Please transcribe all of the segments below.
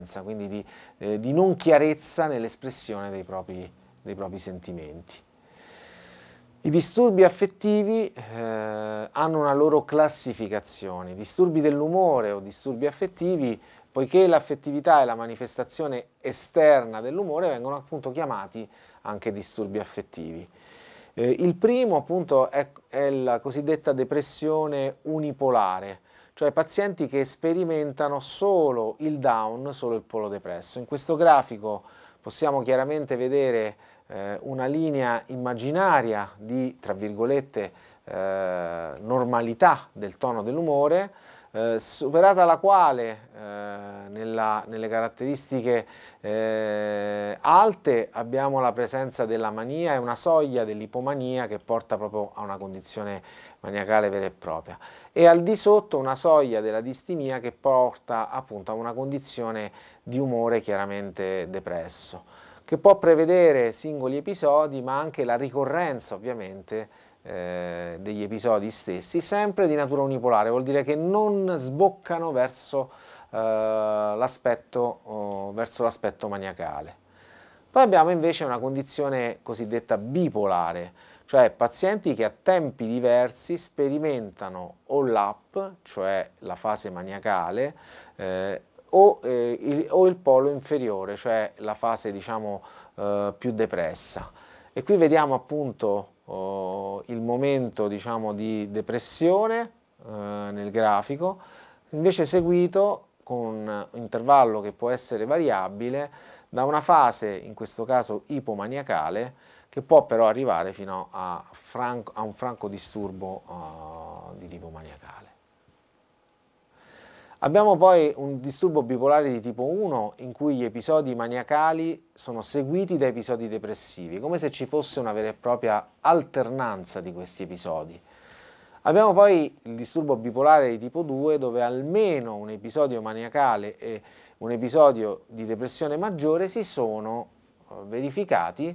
quindi di non chiarezza nell'espressione dei propri sentimenti. I disturbi affettivi hanno una loro classificazione. Disturbi dell'umore o disturbi affettivi, poiché l'affettività è la manifestazione esterna dell'umore, vengono appunto chiamati anche disturbi affettivi. Il primo appunto è la cosiddetta depressione unipolare, cioè pazienti che sperimentano solo il down, solo il polo depresso. In questo grafico possiamo chiaramente vedere una linea immaginaria di, tra virgolette, normalità del tono dell'umore, superata la quale nelle caratteristiche alte abbiamo la presenza della mania e una soglia dell'ipomania che porta proprio a una condizione maniacale vera e propria, e al di sotto una soglia della distimia che porta appunto a una condizione di umore chiaramente depresso, che può prevedere singoli episodi ma anche la ricorrenza ovviamente degli episodi stessi, sempre di natura unipolare, vuol dire che non sboccano verso l'aspetto maniacale. Poi abbiamo invece una condizione cosiddetta bipolare, cioè pazienti che a tempi diversi sperimentano o l'up, cioè la fase maniacale, o il polo inferiore, cioè la fase diciamo più depressa. E qui vediamo appunto il momento diciamo di depressione nel grafico, invece seguito con un intervallo che può essere variabile da una fase, in questo caso ipomaniacale, che può però arrivare fino a un franco disturbo di tipo maniacale. Abbiamo poi un disturbo bipolare di tipo 1 in cui gli episodi maniacali sono seguiti da episodi depressivi, come se ci fosse una vera e propria alternanza di questi episodi. Abbiamo poi il disturbo bipolare di tipo 2 dove almeno un episodio maniacale e un episodio di depressione maggiore si sono verificati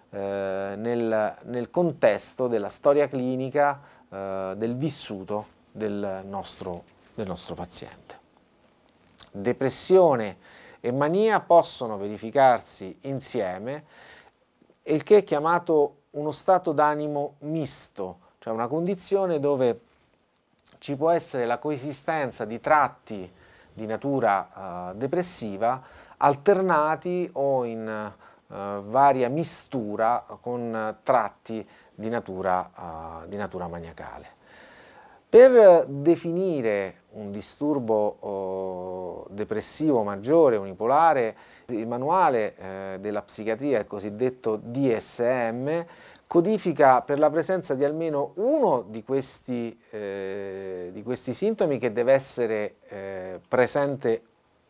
nel contesto della storia clinica del vissuto del nostro paziente. Depressione e mania possono verificarsi insieme, il che è chiamato uno stato d'animo misto, cioè una condizione dove ci può essere la coesistenza di tratti di natura depressiva alternati o in varia mistura con tratti di natura maniacale. Per definire un disturbo depressivo maggiore, unipolare, il manuale della psichiatria, il cosiddetto DSM, codifica per la presenza di almeno uno di questi sintomi che deve essere presente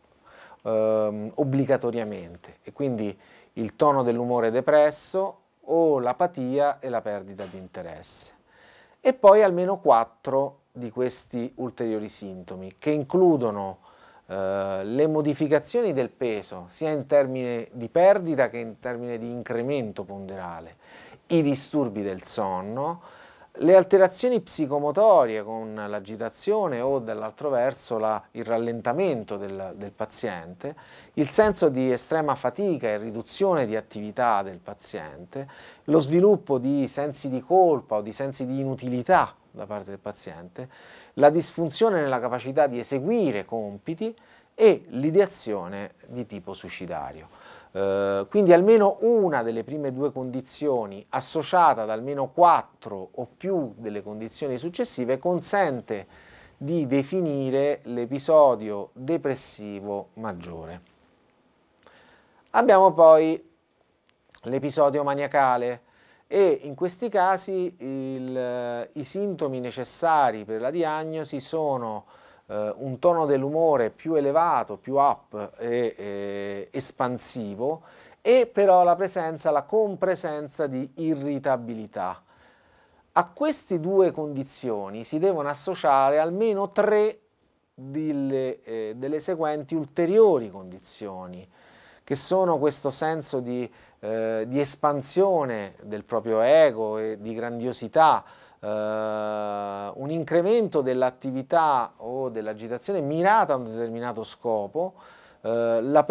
obbligatoriamente, e quindi il tono dell'umore depresso o l'apatia e la perdita di interesse. E poi almeno 4 di questi ulteriori sintomi, che includono le modificazioni del peso, sia in termini di perdita che in termini di incremento ponderale, i disturbi del sonno, le alterazioni psicomotorie con l'agitazione o dall'altro verso il rallentamento del paziente, il senso di estrema fatica e riduzione di attività del paziente, lo sviluppo di sensi di colpa o di sensi di inutilità da parte del paziente, la disfunzione nella capacità di eseguire compiti e l'ideazione di tipo suicidario. Quindi almeno una delle prime 2 condizioni associata ad almeno 4 o più delle condizioni successive consente di definire l'episodio depressivo maggiore. Abbiamo poi l'episodio maniacale e in questi casi i sintomi necessari per la diagnosi sono un tono dell'umore più elevato, più up e espansivo, e però la compresenza di irritabilità. A queste 2 condizioni si devono associare almeno 3 delle seguenti ulteriori condizioni, che sono questo senso di espansione del proprio ego e di grandiosità, un incremento dell'attività o dell'agitazione mirata a un determinato scopo, La